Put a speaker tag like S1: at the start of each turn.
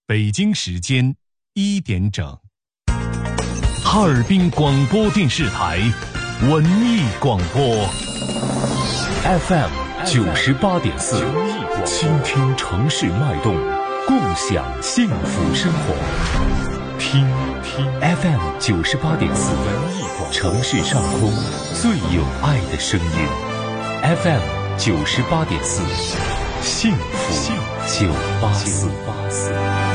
S1: 北京时间1点整。哈尔滨广播电视台文艺广播 FM 98.4，倾听城市脉动，共享幸福生活。听 FM 98.4，城市上空最有爱的声音。FM 98.4，幸福984。